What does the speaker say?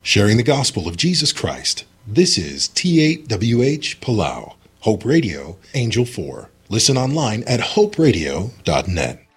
sharing the gospel of Jesus Christ. This is T8WH Palau, Hope Radio, Angel 4. Listen online at hoperadio.net.